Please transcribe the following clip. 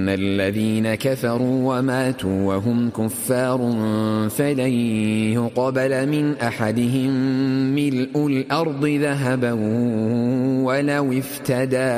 أما الذين كفروا وماتوا وهم كفار فلن يقبل من أحدهم ملء الأرض ذهبا ولو افتدى